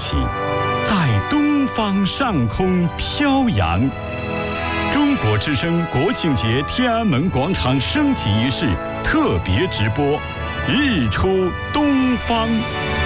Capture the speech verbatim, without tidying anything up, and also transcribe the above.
起，在东方上空飘扬。中国之声国庆节天安门广场升旗仪式特别直播，日出东方。